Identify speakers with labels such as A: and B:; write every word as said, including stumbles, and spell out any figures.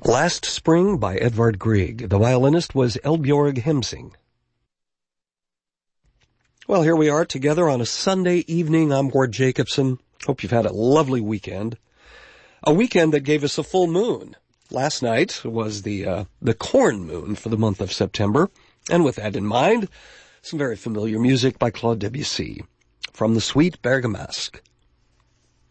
A: Last Spring by Edvard Grieg. The violinist was Eldbjorg Hemsing. Well, here we are together on a Sunday evening. I'm Ward Jacobson. Hope you've had a lovely weekend. A weekend that gave us a full moon. Last night was the uh, the corn moon for the month of September. And with that in mind, some very familiar music by Claude Debussy from the Suite Bergamasque.